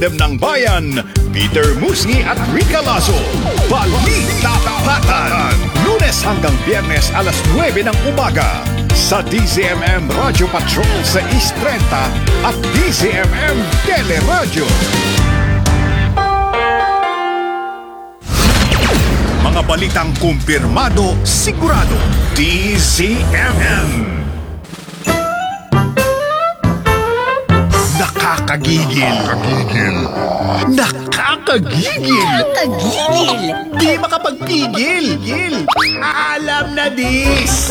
Dem ng Bayan, Peter Musi at Rica Lazo. Balita Tapatan. Lunes hanggang Biyernes alas 9 ng umaga sa DZMM Radio Patrol sa East 30 at DZMM Teleradio. Mga balitang kumpirmado, sigurado. DZMM. Nakakagigil. Di makapagpigil. Alam na dis.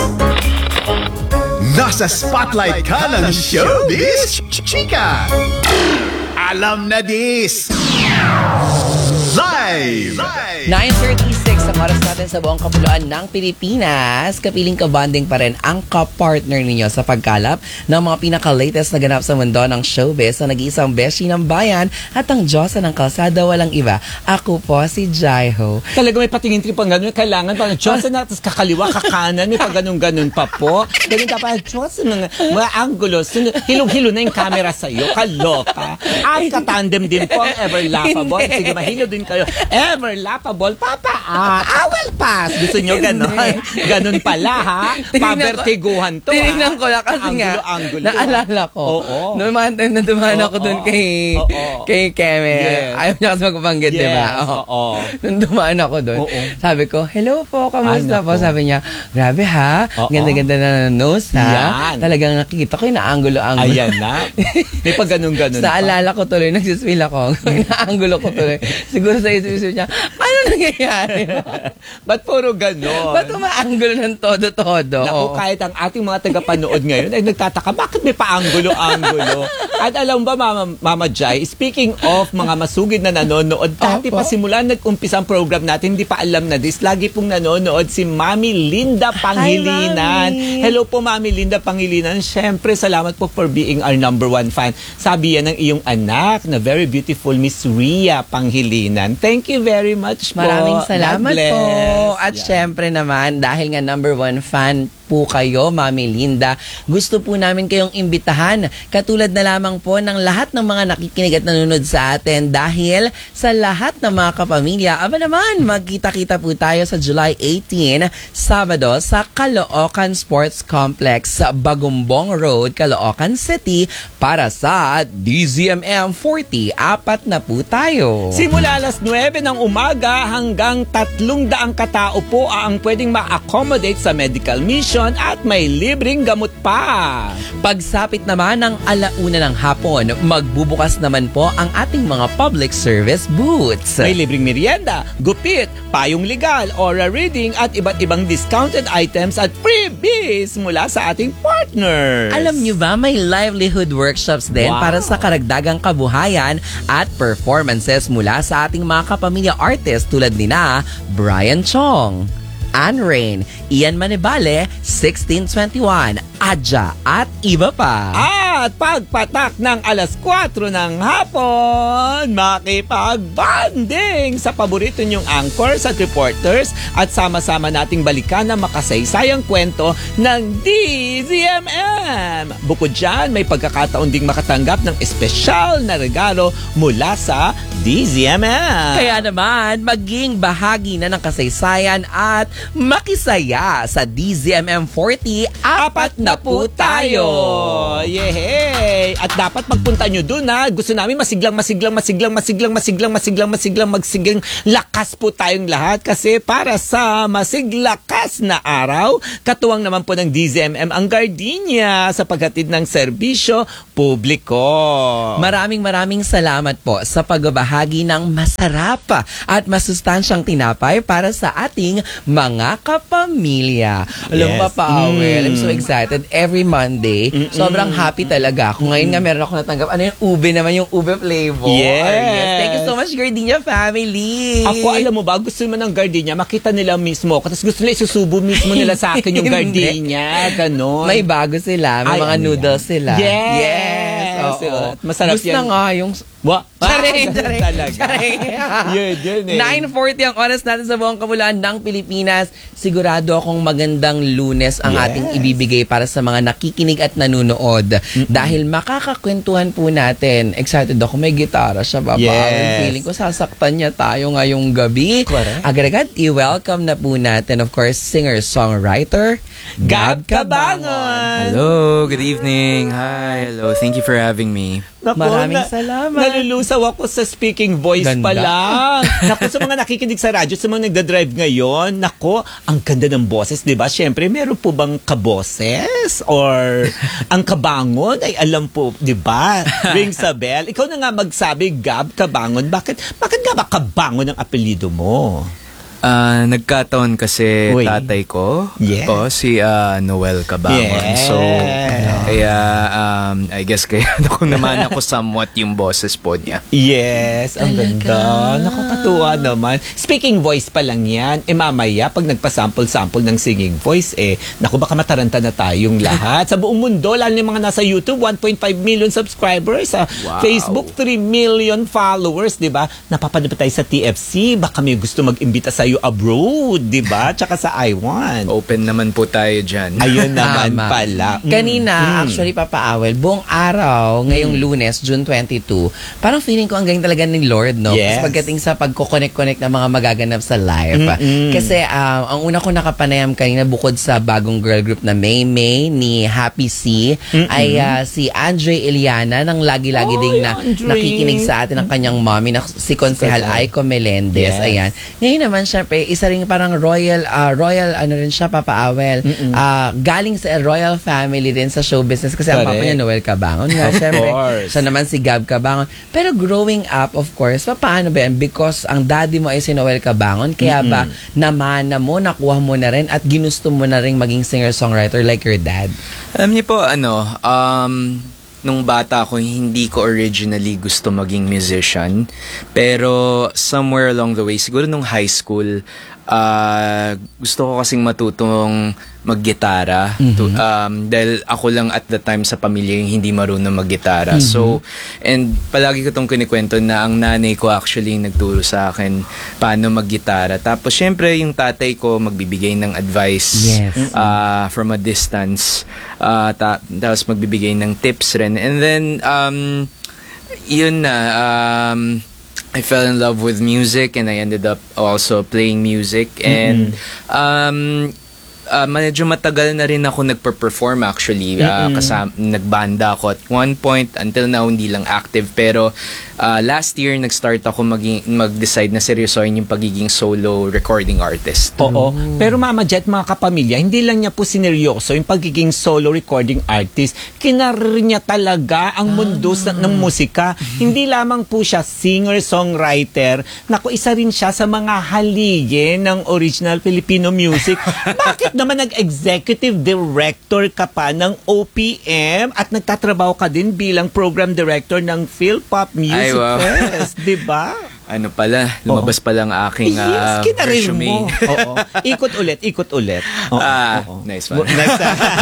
Nasa spotlight ka ng showbiz, chika. Alam na dis. Live. 9:36 ang oras natin sa buong kapuluan ng Pilipinas. Kapiling kabanding pa rin ang kapartner ninyo sa pagkalap ng mga pinaka-latest na ganap sa mundo ng showbiz na nag-iisang beshi ng bayan at ang Diyosa ng kalsada walang iba. Ako po si Jaiho. Talaga may patingin trip pang gano'n. Kailangan parang Diyosa na, tapos kakaliwa, kakanan, may pag ganun-ganun pa po. Ganun ka pa, Diyosa, mga anggulos. Hilong-hilo na yung camera sa'yo. Kaloka. At katandem din po ang Everlapable. Sige, mahilo din kayo. Everlapable, papa. I will pass. Gusto nyo gano'n? Ganun pala, ha? Pabertiguhan to, Tinignan ko lang kasi nga, naalala ko. Noong mga time na dumaan ako doon kay Keme. Yes. Ayaw niya kasi magpapanggit, Yes. diba? Nung dumaan ako doon, sabi ko, hello po, kamusta po? Sabi niya, grabe ha, ganda-ganda na nose ha. Yan. Talagang nakikita ko yung naanggulo-anggulo. Ayan na. May pag ganun-ganun Sa alala ko tuloy, nagsiswil ako. Naanggulo ko tuloy. Siguro sa isip niya, ano nangyayari? Ba't puro gano'n? Ba't umaanggulo ng todo-todo? Naku, kahit ang ating mga tagapanood ngayon ay nagtataka, bakit may paanggulo-anggulo? At alam ba, Mama Jai, speaking of mga masugid na nanonood, dati pa simula nag-umpisa ang program natin, hindi pa alam na this, lagi pong nanonood si Mami Linda Pangilinan. Hi, Mami. Hello po, Mami Linda Pangilinan. Siyempre, salamat po for being our #1 fan. Sabi yan ng iyong anak na very beautiful Miss Ria Pangilinan. Thank you very much po. Maraming salamat God bless. po. At syempre naman, dahil nga #1 fan po kayo, Mami Linda, gusto po namin kayong imbitahan. Katulad na lamang po ng lahat ng mga nakikinig at nanonood sa atin dahil sa lahat ng mga kapamilya, aba naman, magkita-kita po tayo sa July 18, Sabado sa Caloocan Sports Complex sa Bagumbong Road, Caloocan City para sa DZMM 40. Apat na po tayo. Simula alas 9 ng umaga hanggang 300 katao po ang pwedeng ma-accommodate sa medical mission at may libreng gamot pa. Pagsapit naman ng 1:00 ng hapon, magbubukas naman po ang ating mga public service booths. May libreng merienda, gupit, payong legal, aura reading at iba't ibang discounted items at freebies mula sa ating partners. Alam nyo ba, may livelihood workshops din para sa karagdagang kabuhayan at performances mula sa ating mga kapamilya artist tulad nina Brian Chong, Anne Rain, Ian Manibale, 1621, Adja at iba pa. At pagpatak ng alas 4 ng hapon, makipag-bonding sa paborito niyong anchors at reporters at sama-sama nating balikan ang makasaysayang kwento ng DZMM. Bukod dyan, may pagkakataon ding makatanggap ng espesyal na regalo mula sa DZMM. Kaya naman, maging bahagi na ng kasaysayan at makisaya sa DZMM 40. Apat na po tayo. Yehey! At dapat magpunta nyo dun, ha. Gusto namin masiglang lakas po tayong lahat kasi para sa masiglakas na araw, katuwang naman po ng DZMM ang Gardenia sa paghatid ng serbisyo publiko. Maraming salamat po sa pagbabahagi ng masarap at masustansyang tinapay para sa ating mga kapamilya. Alam mo pa, Awel, I'm so excited. Every Monday, sobrang happy talaga ako. Ngayon nga meron ako natanggap. Ano yung ube naman, yung ube flavor. Yes. Thank you so much, Gardenia family. Ako, alam mo ba, gusto naman ng Gardenia, makita nila mismo. Tapos gusto nila isusubo mismo nila sa akin yung Gardenia. Ganon. May bago sila. May mga noodles sila. Yes. Oo. At masarap Gusto yan. nga yung... Wa? Charing, Ganun talaga. charing. Yun eh. 9:40 ang oras natin sa buong kabulaan ng Pilipinas. Sigurado akong magandang Lunes ang ating ibibigay para sa mga nakikinig at nanonood. Dahil makakakwentuhan po natin. Excited ako, may gitara siya baba. Yes. Feeling ko sasaktan niya tayo ngayong gabi. Correct. Agad-agad, i-welcome na po natin, of course, singer-songwriter, Gab Cabangon. Hello, good evening. Hi, hello. Thank you for having me. Naku, Maraming salamat. Nalulusaw ako sa speaking voice pa Ganda. lang. Naku, sa mga nakikinig sa radyo, sa mga nagdadrive ngayon, naku, ang ganda ng boses, di ba? Siyempre, meron po bang kaboses? Or ang kabangon? Ay, alam po, di ba? Rings a bell. Ikaw na nga magsabi, Gab Cabangon. Bakit nga ba Cabangon ang apelido mo? Nagkataon kasi Uy. tatay ko, Yes. si Noel Cabangon. Yes. So, kaya I guess kaya ako naman ako somewhat yung boses po niya. Yes, ang Talaga? ganda. Nakakatuwa naman. Speaking voice pa lang yan. Mamaya, pag nagpa-sample-sample ng singing voice, naku, baka mataranta na tayong lahat. Sa buong mundo, lalo yung mga nasa YouTube, 1.5 million subscribers. Sa Wow. Facebook, 3 million followers, di ba? Napapanood pa tayo sa TFC. Baka may gusto mag-imbita sa'yo abroad, di ba? Tsaka sa I1. Open naman po tayo dyan. Ayun naman Tama. pala. Kanina, actually, Papa Awel, buong araw, ngayong Lunes, June 22, parang feeling ko ang galing talaga ni Lord, no? Yes. Kasi pagdating sa pagkoconnect-connect ng mga magaganap sa live. Kasi ang una ko nakapanayam kanina, bukod sa bagong girl group na May May ni Happy C, ay si Andre Iliana, nang lagi-lagi Oy, ding na Andre. nakikinig sa atin ng kanyang mommy, na si Konsehal Aiko Melendez. Yes. Ayan. Ngayon naman, syempre, isa rin parang royal, ano rin siya, Papa Awel. Galing sa royal family din sa show business kasi ang papa Correct. niya Noel Cabangon. Nga, Of syempre, course. siya naman si Gab Cabangon. Pero growing up, of course, paano ba yan? Because ang daddy mo ay si Noel Cabangon, kaya ba namana mo, nakuha mo na rin at ginusto mo na rin maging singer-songwriter like your dad? Alam niyo po, nung bata ako, hindi ko originally gusto maging musician. Pero somewhere along the way, siguro nung high school, gusto ko kasing matutong maggitara. Dahil ako lang at the time sa pamilya yung hindi marunong maggitara. So, and palagi ko tong kinikwento na ang nanay ko actually nagturo sa akin paano maggitara. Tapos, syempre, yung tatay ko magbibigay ng advice Yes. from a distance. Tapos magbibigay ng tips rin. And then, yun na, I fell in love with music and I ended up also playing music. And medyo matagal na rin ako nagper-perform actually. Nagbanda ako at one point. Until now, hindi lang active. Pero last year, nag-start ako mag-decide na seryosohin yung pagiging solo recording artist. Oo. Pero Mama Jet, mga kapamilya, hindi lang niya po sineryoso yung pagiging solo recording artist. Kinarir niya talaga ang mundo ng musika. Hindi lamang po siya singer-songwriter. Naku, isa rin siya sa mga haligin ng original Filipino music. Bakit naman nag-executive director ka pa ng OPM at nagtatrabaho ka din bilang program director ng Philpop Music Ay, wow. Fest, di ba? Ano pala, lumabas pa lang aking Yes, kinarir mo. resume. Oo. Ikot ulit. Oo, oo. Nice one. Next.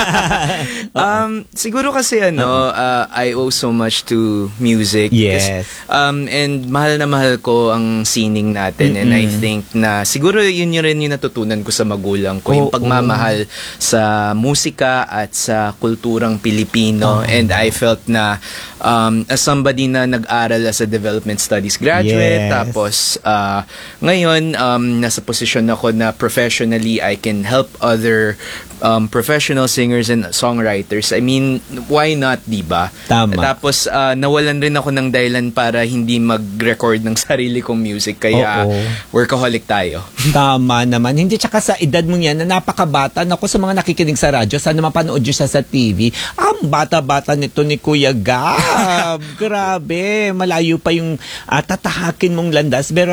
Siguro kasi I owe so much to music. Yes. And mahal na mahal ko ang sining natin. And I think na siguro yun rin yung natutunan ko sa magulang ko. Yung pagmamahal sa musika at sa kulturang Pilipino. And I felt na as somebody na nag-aral as a development studies graduate, Yes. tapos ngayon nasa posisyon ako na professionally I can help other professional singers and songwriters. I mean, why not, diba? Tama. Tapos nawalan rin ako ng dahilan para hindi mag-record ng sarili kong music, kaya Oo. workaholic tayo. Tama naman. Hindi tsaka sa edad mo yan na napakabata. Naku, sa mga nakikinig sa radyo, sana mapanood nyo siya sa TV. Ang bata-bata nito ni Kuya Gab. Grabe. Malayo pa yung tatahakin mong landas. Pero